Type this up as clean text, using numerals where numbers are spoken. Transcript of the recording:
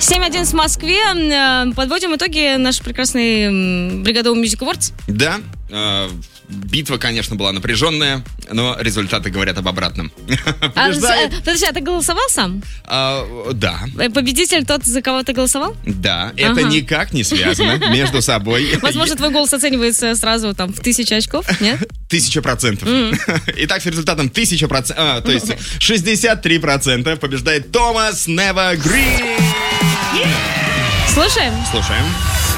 7:1 в Москве. Подводим итоги нашей прекрасной бригады Music Awards. Да, битва, конечно, была напряженная, но результаты говорят об обратном. Подожди, а ты голосовал сам? Да. Победитель тот, за кого ты голосовал? Да, это никак не связано между собой. Возможно, твой голос оценивается сразу там в 1000 очков, нет? 1000%. Итак, с результатом 1000%, то есть 63% побеждает Томас Нева Грин. Слушаем. Слушаем.